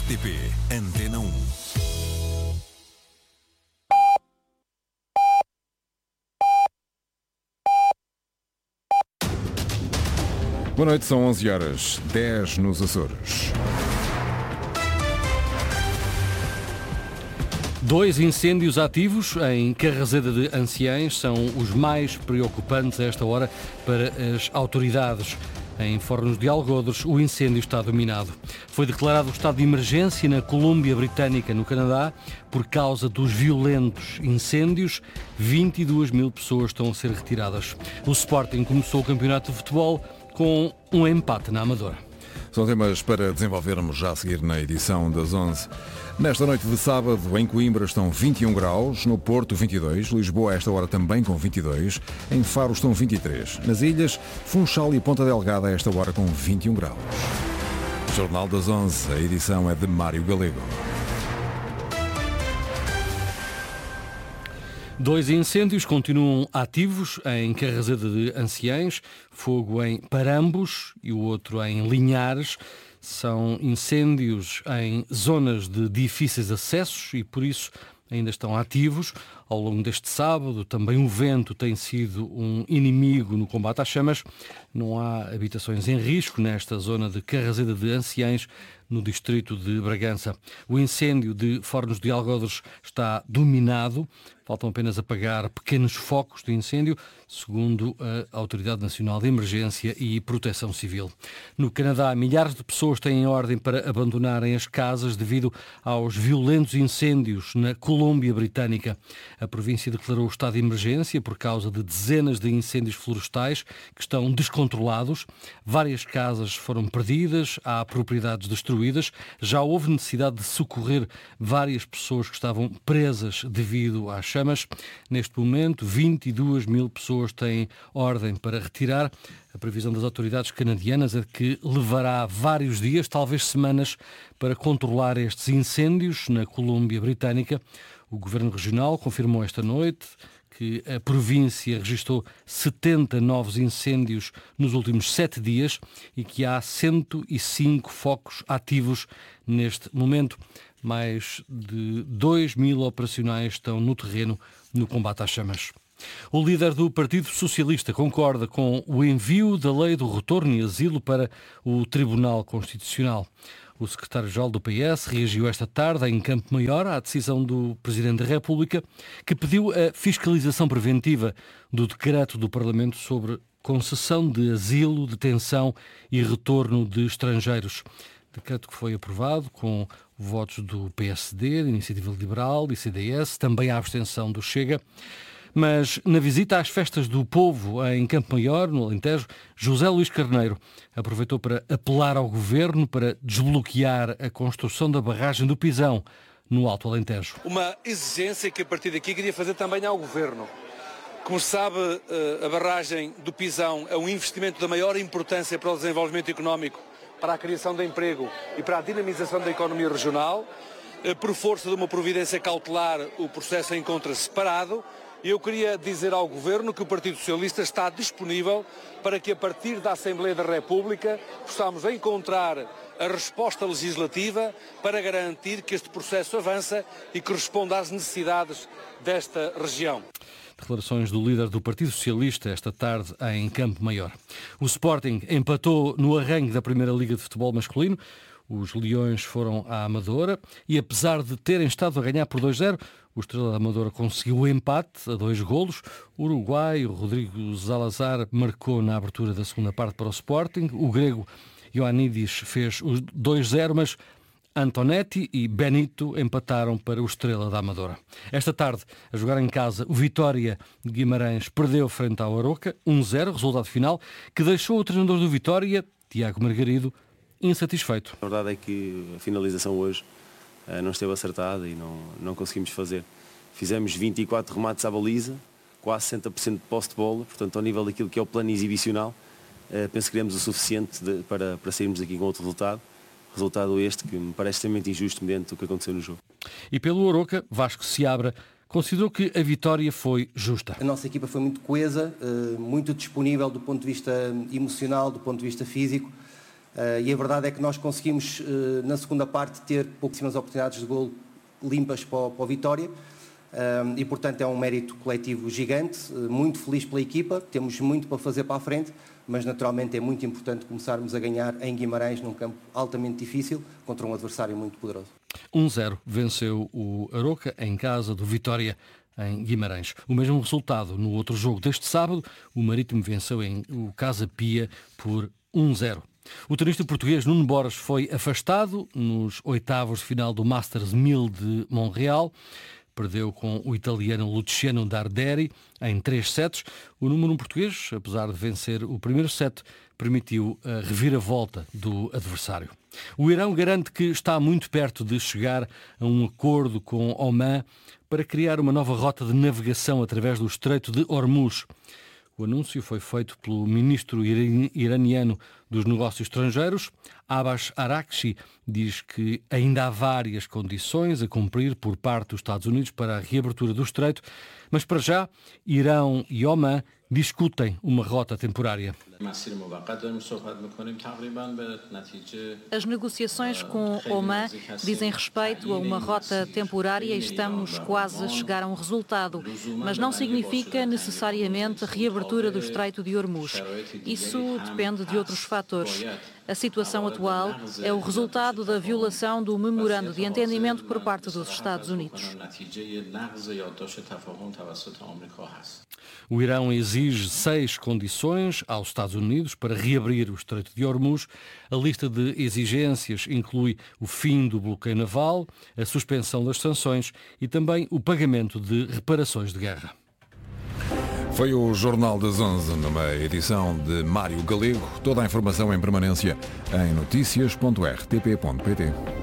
RTP Antena 1. Boa noite, são 11h10 nos Açores. 2 incêndios ativos em Carraseda de Anciães são os mais preocupantes a esta hora para as autoridades. Em Fornos de Algodres, o incêndio está dominado. Foi declarado o estado de emergência na Colômbia Britânica, no Canadá, por causa dos violentos incêndios. 22 mil pessoas estão a ser retiradas. O Sporting começou o campeonato de futebol com um empate na Amadora. São temas para desenvolvermos já a seguir na edição das 11. Nesta noite de sábado, em Coimbra estão 21 graus, no Porto 22, Lisboa a esta hora também com 22, em Faro estão 23, nas Ilhas, Funchal e Ponta Delgada a esta hora com 21 graus. Jornal das 11, a edição é de Mário Galego. 2 incêndios continuam ativos em Carraseda de Anciães, fogo em Parambos e o outro em Linhares. São incêndios em zonas de difíceis acessos e, por isso, ainda estão ativos. Ao longo deste sábado, também o vento tem sido um inimigo no combate às chamas. Não há habitações em risco nesta zona de Carraseda de Anciães, no distrito de Bragança. O incêndio de Fornos de Algodres está dominado. Faltam apenas apagar pequenos focos de incêndio, segundo a Autoridade Nacional de Emergência e Proteção Civil. No Canadá, milhares de pessoas têm ordem para abandonarem as casas devido aos violentos incêndios na Colômbia Britânica. A província declarou o estado de emergência por causa de dezenas de incêndios florestais que estão descontrolados. Várias casas foram perdidas, há propriedades destruídas. Já houve necessidade de socorrer várias pessoas que estavam presas devido às chamas. Neste momento, 22 mil pessoas têm ordem para retirar. A previsão das autoridades canadianas é que levará vários dias, talvez semanas, para controlar estes incêndios na Colômbia Britânica. O Governo Regional confirmou esta noite que a província registrou 70 novos incêndios nos últimos 7 dias e que há 105 focos ativos neste momento. Mais de 2 mil operacionais estão no terreno no combate às chamas. O líder do Partido Socialista concorda com o envio da lei do retorno e asilo para o Tribunal Constitucional. O secretário-geral do PS reagiu esta tarde em Campo Maior à decisão do Presidente da República, que pediu a fiscalização preventiva do decreto do Parlamento sobre concessão de asilo, detenção e retorno de estrangeiros. Decreto que foi aprovado com votos do PSD, da Iniciativa Liberal e CDS, também a abstenção do Chega. Mas na visita às festas do povo em Campo Maior, no Alentejo, José Luís Carneiro aproveitou para apelar ao Governo para desbloquear a construção da barragem do Pisão, no Alto Alentejo. Uma exigência que a partir daqui queria fazer também ao Governo. Como se sabe, a barragem do Pisão é um investimento da maior importância para o desenvolvimento económico, para a criação de emprego e para a dinamização da economia regional. Por força de uma providência cautelar, o processo encontra-se parado. Eu queria dizer ao Governo que o Partido Socialista está disponível para que, a partir da Assembleia da República, possamos encontrar a resposta legislativa para garantir que este processo avança e que responda às necessidades desta região. Declarações do líder do Partido Socialista esta tarde em Campo Maior. O Sporting empatou no arranque da Primeira Liga de Futebol Masculino. Os Leões foram à Amadora e, apesar de terem estado a ganhar por 2-0, o Estrela da Amadora conseguiu o empate a 2 golos. O uruguaio Rodrigo Zalazar marcou na abertura da segunda parte para o Sporting. O grego Ioannidis fez o 2-0, mas Antonetti e Benito empataram para o Estrela da Amadora. Esta tarde, a jogar em casa, o Vitória de Guimarães perdeu frente ao Aroca, 1-0, resultado final, que deixou o treinador do Vitória, Tiago Margarido, insatisfeito. A verdade é que a finalização hoje não esteve acertada e não conseguimos fazer. Fizemos 24 remates à baliza, quase 60% de posse de bola, portanto, ao nível daquilo que é o plano exibicional, penso que queremos o suficiente para sairmos aqui com outro resultado. Resultado este que me parece extremamente injusto mediante o que aconteceu no jogo. E pelo Aroca, Vasco Seabra considerou que a vitória foi justa. A nossa equipa foi muito coesa, muito disponível do ponto de vista emocional, do ponto de vista físico. E a verdade é que nós conseguimos, na segunda parte, ter pouquíssimas oportunidades de golo limpas para o Vitória. E, portanto, é um mérito coletivo gigante, muito feliz pela equipa, temos muito para fazer para a frente, mas naturalmente é muito importante começarmos a ganhar em Guimarães, num campo altamente difícil, contra um adversário muito poderoso. 1-0 venceu o Aroca em casa do Vitória em Guimarães. O mesmo resultado no outro jogo deste sábado, o Marítimo venceu o Casa Pia por 1-0. O tenista português Nuno Borges foi afastado nos oitavos de final do Masters 1000 de Montreal. Perdeu com o italiano Luciano Darderi em 3 sets. O número 1 português, apesar de vencer o primeiro set, permitiu a reviravolta do adversário. O Irão garante que está muito perto de chegar a um acordo com Oman para criar uma nova rota de navegação através do Estreito de Hormuz. O anúncio foi feito pelo ministro iraniano dos Negócios Estrangeiros. Abbas Araghchi diz que ainda há várias condições a cumprir por parte dos Estados Unidos para a reabertura do estreito, mas para já, Irão e Oman discutem uma rota temporária. As negociações com Oman dizem respeito a uma rota temporária e estamos quase a chegar a um resultado, mas não significa necessariamente a reabertura do Estreito de Hormuz. Isso depende de outros fatores. A situação atual é o resultado da violação do memorando de entendimento por parte dos Estados Unidos. O Irão exige 6 condições aos Estados Unidos para reabrir o Estreito de Hormuz. A lista de exigências inclui o fim do bloqueio naval, a suspensão das sanções e também o pagamento de reparações de guerra. Foi o Jornal das 11, numa edição de Mário Galego. Toda a informação em permanência em noticias.rtp.pt.